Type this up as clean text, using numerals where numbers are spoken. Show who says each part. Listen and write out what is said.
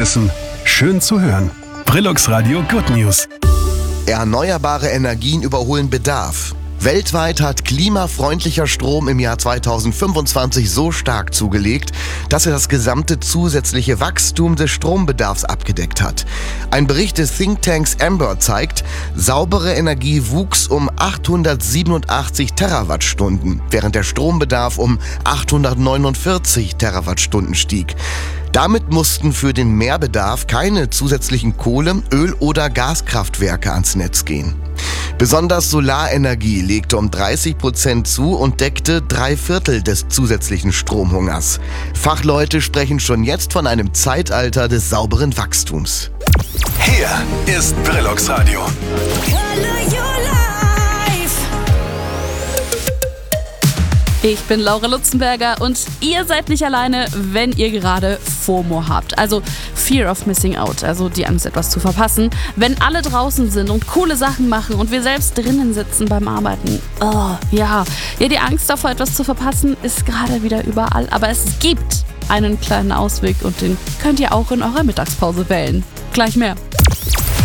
Speaker 1: wissen, schön zu hören. Brillux Radio Good News.
Speaker 2: Erneuerbare Energien überholen Bedarf. Weltweit hat klimafreundlicher Strom im Jahr 2025 so stark zugelegt, dass er das gesamte zusätzliche Wachstum des Strombedarfs abgedeckt hat. Ein Bericht des Thinktanks Amber zeigt, saubere Energie wuchs um 887 Terawattstunden, während der Strombedarf um 849 Terawattstunden stieg. Damit mussten für den Mehrbedarf keine zusätzlichen Kohle-, Öl- oder Gaskraftwerke ans Netz gehen. Besonders Solarenergie legte um 30% zu und deckte 3/4 des zusätzlichen Stromhungers. Fachleute sprechen schon jetzt von einem Zeitalter des sauberen Wachstums.
Speaker 1: Hier ist Brillux Radio.
Speaker 3: Ich bin Laura Lutzenberger und ihr seid nicht alleine, wenn ihr gerade FOMO habt. Also Fear of Missing Out, also die Angst, etwas zu verpassen. Wenn alle draußen sind und coole Sachen machen und wir selbst drinnen sitzen beim Arbeiten. Ja, die Angst davor, etwas zu verpassen, ist gerade wieder überall. Aber es gibt einen kleinen Ausweg und den könnt ihr auch in eurer Mittagspause wählen. Gleich mehr.